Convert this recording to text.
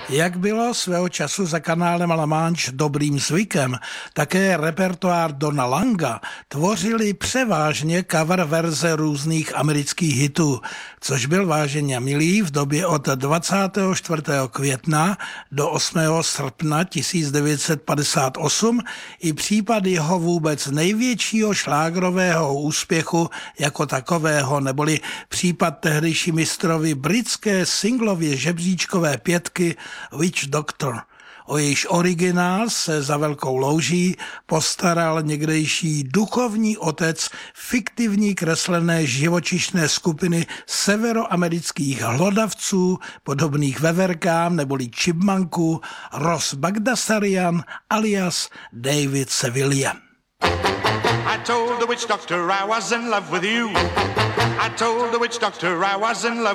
Jak bylo svého času za kanálem La Manche dobrým zvykem, také repertoár Dona Langa tvořili převážně cover verze různých amerických hitů, což byl, vážení a milí, v době od 24. května do 8. srpna 1958 i případ jeho vůbec největšího šlágrového úspěchu jako takového, neboli případ tehdejší mistrovy britské singlově žebříčkové pětky Witch Doctor. O jejíž originál se za velkou louží postaral někdejší duchovní otec fiktivní kreslené živočišné skupiny severoamerických hlodavců, podobných veverkám neboli chipmunků, Ross Bagdasarian alias David Sevilla. I told the witch doctor I was in love with you. I told the witch doctor I was in love